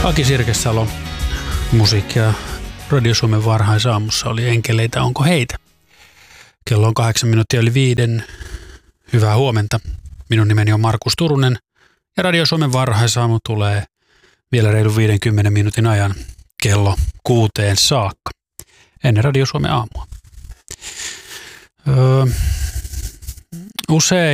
Aki Sirkesalo, musiikkia Radio Suomen varhaisaamussa oli Enkeleitä, onko heitä? Kello on 5:08. Hyvää huomenta. Minun nimeni on Markus Turunen ja Radio Suomen varhaisaamu tulee vielä reilu 50 minuutin ajan kello 6 saakka ennen Radio Suomen aamua. Usein